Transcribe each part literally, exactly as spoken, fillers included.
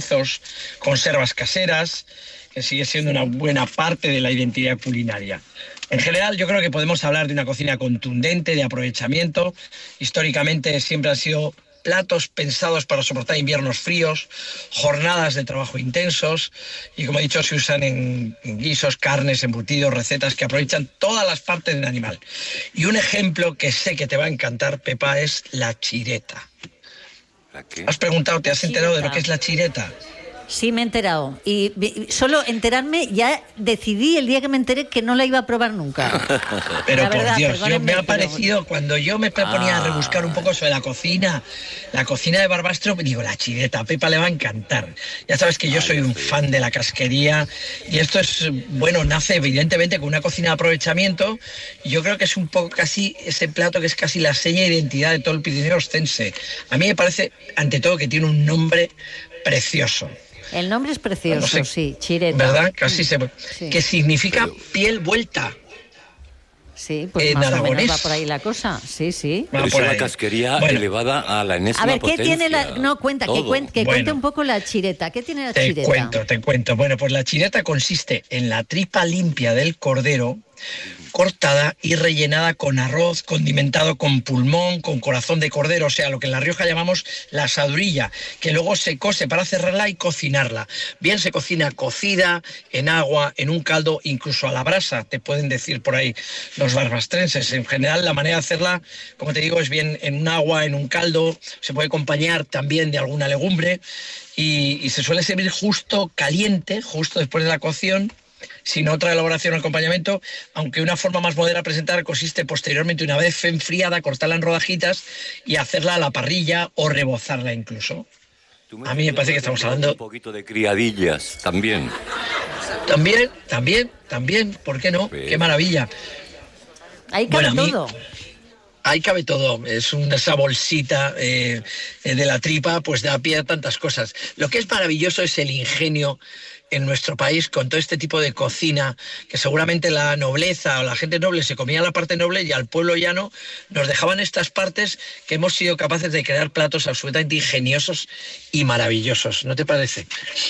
chorizos, conservas caseras, que sigue siendo una buena parte de la identidad culinaria. En general, yo creo que podemos hablar de una cocina contundente, de aprovechamiento. Históricamente siempre han sido platos pensados para soportar inviernos fríos, jornadas de trabajo intensos, y como he dicho, se usan en, en guisos, carnes, embutidos, recetas que aprovechan todas las partes del animal. Y un ejemplo que sé que te va a encantar, Pepa, es la chireta. ¿La qué? ¿Has preguntado, te has enterado de lo que es la chireta? Sí, me he enterado. Y solo enterarme, ya decidí el día que me enteré que no la iba a probar nunca. Pero la por verdad, Dios, yo, me ha pero... parecido, cuando yo me ponía ah. a rebuscar un poco sobre la cocina, la cocina de Barbastro, digo, la chireta, a Pepa le va a encantar. Ya sabes que yo soy un fan de la casquería, y esto es, bueno, nace evidentemente con una cocina de aprovechamiento, y yo creo que es un poco casi ese plato que es casi la seña de identidad de todo el Pirineo Ostense. A mí me parece, ante todo, que tiene un nombre precioso. El nombre es precioso, no sé, sí, chireta. ¿Verdad? Casi se... Sí. Que significa Pero... piel vuelta. Sí, pues en más aragonés. o menos va por ahí la cosa. Sí, sí. Pero es una casquería bueno. elevada a la enésima A ver, ¿qué potencia. tiene la...? No, cuenta, Todo. que, cuente, que bueno. cuente un poco la chireta. ¿Qué tiene la te chireta? Te cuento, te cuento. Bueno, pues la chireta consiste en la tripa limpia del cordero, cortada y rellenada con arroz, condimentado con pulmón, con corazón de cordero, o sea, lo que en La Rioja llamamos la asadurilla, que luego se cose para cerrarla y cocinarla. Bien se cocina cocida, en agua, en un caldo, incluso a la brasa, te pueden decir por ahí los barbastrenses. En general, la manera de hacerla, como te digo, es bien en un agua, en un caldo, se puede acompañar también de alguna legumbre y, y se suele servir justo caliente, justo después de la cocción, sin otra elaboración o acompañamiento, aunque una forma más moderna de presentar consiste posteriormente, una vez enfriada, cortarla en rodajitas y hacerla a la parrilla o rebozarla incluso. A mí me parece que estamos hablando... Un poquito de criadillas también. También, también, también, ¿por qué no? Pues... ¡Qué maravilla! Ahí cabe bueno, todo. Ahí cabe todo, es una, esa bolsita eh, de la tripa, pues da pie a tantas cosas. Lo que es maravilloso es el ingenio en nuestro país con todo este tipo de cocina, que seguramente la nobleza o la gente noble se comía la parte noble y al pueblo llano nos dejaban estas partes que hemos sido capaces de crear platos absolutamente ingeniosos y maravillosos, ¿no te parece?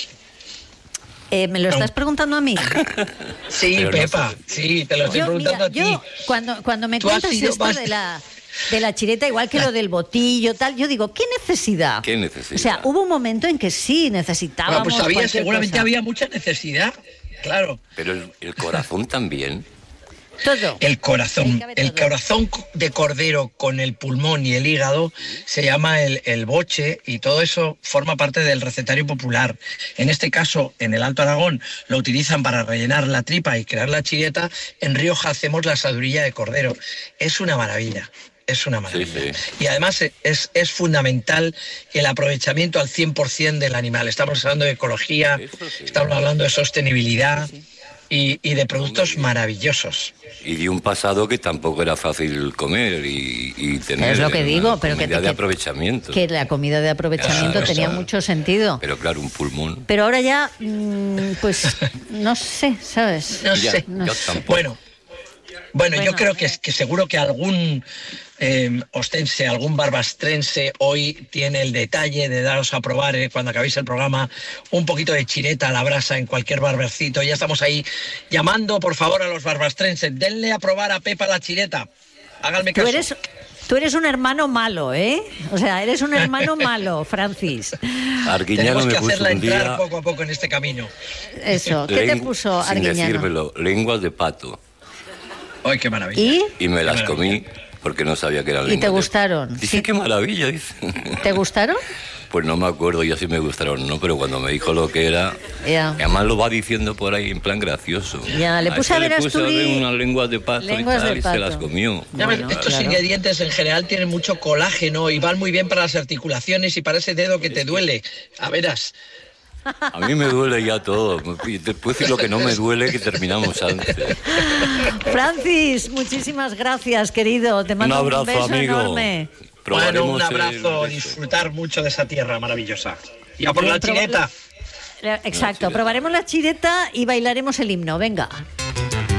Eh, ¿Me lo estás preguntando a mí? Sí, pero Pepa, no sé. Sí, te lo estoy yo, preguntando mira, a ti. Yo, cuando, cuando me cuentas esto más... de la... de la chireta, igual que lo del botillo, tal, yo digo, ¿qué necesidad? ¿Qué necesidad? O sea, hubo un momento en que sí necesitábamos. Bueno, pues había, seguramente cosa. había mucha necesidad, claro. Pero el, el corazón también. Todo. El corazón, el todo. corazón de cordero con el pulmón y el hígado se llama el, el boche, y todo eso forma parte del recetario popular. En este caso, en el Alto Aragón, lo utilizan para rellenar la tripa y crear la chireta. En Rioja hacemos la asadurilla de cordero. Es una maravilla. Es una maravilla. Sí, sí. Y además es, es fundamental el aprovechamiento al cien por ciento del animal. Estamos hablando de ecología, sí. estamos hablando de sostenibilidad. Sí, sí. Y, y de productos maravillosos. Y de un pasado que tampoco era fácil comer y, y tener es lo que digo, pero comida que, de aprovechamiento. Que la comida de aprovechamiento ya, tenía o sea, mucho sentido. Pero claro, un pulmón. Pero ahora ya, mmm, pues, no sé, ¿sabes? No ya, sé. No yo sé. tampoco. Bueno, bueno, bueno, yo creo que, que seguro que algún eh, ostense, algún barbastrense hoy tiene el detalle de daros a probar eh, cuando acabéis el programa un poquito de chireta a la brasa en cualquier barbercito. Ya estamos ahí llamando, por favor, a los barbastrenses. Denle a probar a Pepa la chireta. Háganme caso. Tú eres, tú eres un hermano malo, ¿eh? O sea, eres un hermano malo, Francis. Arguiñano Tenemos que me puso hacerla un entrar día... poco a poco en este camino. Eso, ¿qué te puso sin Arguiñano? Sin decírmelo, lenguas de pato. ¡Ay, qué maravilla! ¿Y? Y me qué las maravilla. comí porque no sabía que eran ¿Y lenguas. te de... gustaron? Dice, sí. qué maravilla, dice. ¿Te gustaron? Pues no me acuerdo ya si me gustaron o no, pero cuando me dijo lo que era, yeah. además lo va diciendo por ahí en plan gracioso. Ya, le puse a, a ver a Asturi... Le puse a ver unas lenguas de pato lenguas y tal, de y pato. se las comió. Ya bueno, ves, estos claro. ingredientes en general tienen mucho colágeno y van muy bien para las articulaciones y para ese dedo que te duele. A veras. A mí me duele ya todo. Te puedo decir lo que no me duele, que terminamos antes. Francis, muchísimas gracias, querido. Te mando un, abrazo, un beso amigo. enorme. Bueno, un abrazo, disfrutar mucho de esa tierra maravillosa. Y a por la chireta. Exacto, probaremos la chireta y bailaremos el himno. Venga.